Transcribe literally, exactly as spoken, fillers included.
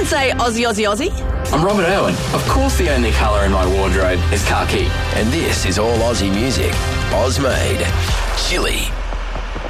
say Aussie, Aussie, Aussie. I'm Robert Irwin. Of course the only colour in my wardrobe is khaki. And this is all Aussie music. Oz made. Chili.